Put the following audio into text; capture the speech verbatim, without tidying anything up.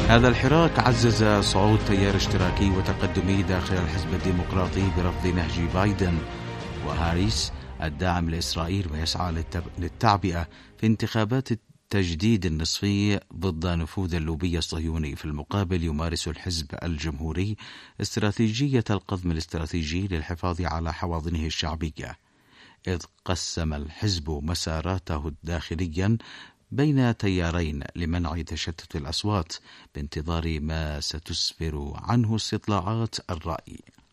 هذا الحراك عزز صعود تيار اشتراكي وتقدمي داخل الحزب الديمقراطي برفض نهج بايدن وهاريس الداعم لإسرائيل، ويسعى للتعبئة في انتخابات التجديد النصفي ضد نفوذ اللوبي الصهيوني. في المقابل يمارس الحزب الجمهوري استراتيجية القضم الاستراتيجي للحفاظ على حواضنه الشعبية، إذ قسم الحزب مساراته داخليا بين تيارين لمنع تشتت الأصوات بانتظار ما ستسفر عنه استطلاعات الرأي.